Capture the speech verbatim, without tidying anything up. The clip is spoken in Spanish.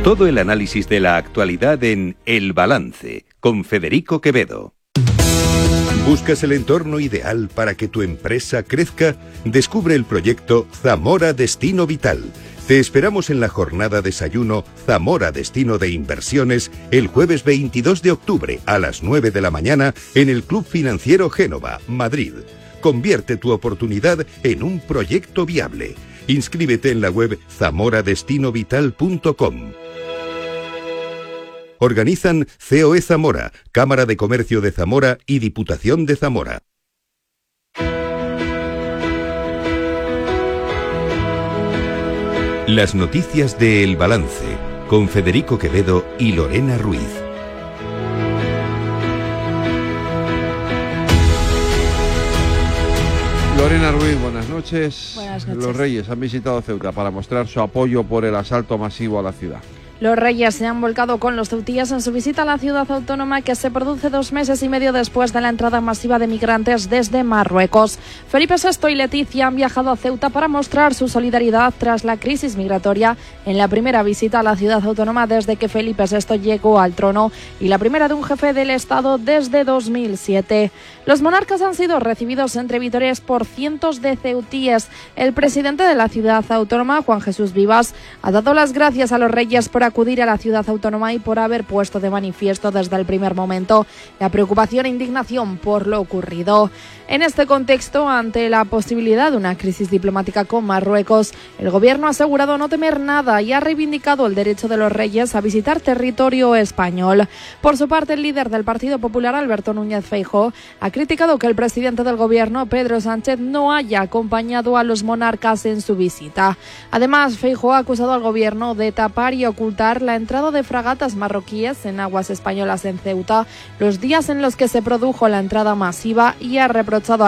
Todo el análisis de la actualidad en El Balance, con Federico Quevedo. ¿Buscas el entorno ideal para que tu empresa crezca? Descubre el proyecto Zamora Destino Vital. Te esperamos en la jornada desayuno Zamora Destino de Inversiones el jueves veintidós de octubre a las nueve de la mañana en el Club Financiero Génova, Madrid. Convierte tu oportunidad en un proyecto viable. Inscríbete en la web zamora destino vital punto com. Organizan C O E Zamora, Cámara de Comercio de Zamora y Diputación de Zamora. Las noticias de El Balance, con Federico Quevedo y Lorena Ruiz. Lorena Ruiz, buenas noches. Buenas noches. Los Reyes han visitado Ceuta para mostrar su apoyo por el asalto masivo a la ciudad. Los Reyes se han volcado con los ceutíes en su visita a la ciudad autónoma, que se produce dos meses y medio después de la entrada masiva de migrantes desde Marruecos. Felipe sexto y Leticia han viajado a Ceuta para mostrar su solidaridad tras la crisis migratoria en la primera visita a la ciudad autónoma desde que Felipe sexto llegó al trono y la primera de un jefe del Estado desde dos mil siete. Los monarcas han sido recibidos entre vítores por cientos de ceutíes. El presidente de la ciudad autónoma, Juan Jesús Vivas, ha dado las gracias a los Reyes por acudir a la ciudad autónoma y por haber puesto de manifiesto desde el primer momento la preocupación e indignación por lo ocurrido. En este contexto, ante la posibilidad de una crisis diplomática con Marruecos, el gobierno ha asegurado no temer nada y ha reivindicado el derecho de los Reyes a visitar territorio español. Por su parte, el líder del Partido Popular, Alberto Núñez Feijóo, ha criticado que el presidente del gobierno, Pedro Sánchez, no haya acompañado a los monarcas en su visita. Además, Feijóo ha acusado al gobierno de tapar y ocultar la entrada de fragatas marroquíes en aguas españolas en Ceuta, los días en los que se produjo la entrada masiva, y ha reprochado a